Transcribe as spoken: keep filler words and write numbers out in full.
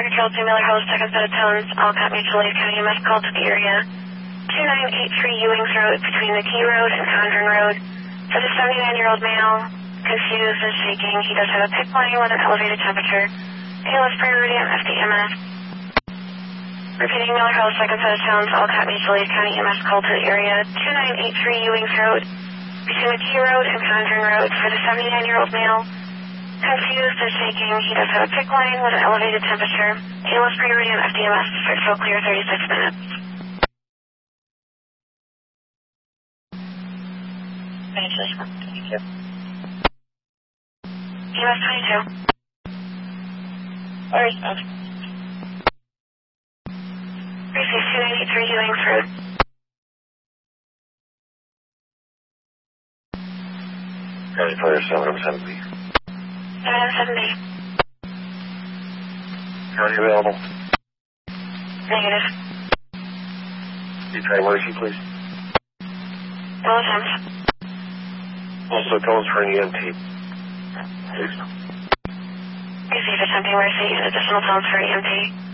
Record Charles Miller Host, second set of tones, Alcott Mutual Aid County E M S call to the area. two nine eight three Ewings Road between the Key Road and Condren Road. For the seventy-nine-year-old male, confused and shaking, he does have a PICC line with an elevated temperature. A L S priority on F D M S. Repeating Miller Host, second set of tones, Alcott Mutual Aid County E M S call to the area. two nine eight three Ewings Road between the Key Road and Condren Road. For the seventy-nine-year-old male, confused and shaking, he does have a PICC line with an elevated temperature. A L S priority on F D M S. Fixed clear thirty-six minutes. twenty-two. E M S twenty-two. Where's that? Receive two nine eight three Ewings Road. County Fire seven oh seven B. seven oh seven B. County available. Negative. You try emergency, please. No attempt. Also, tones for an E M T. Please. Receive attempting emergency. Additional tones for E M T.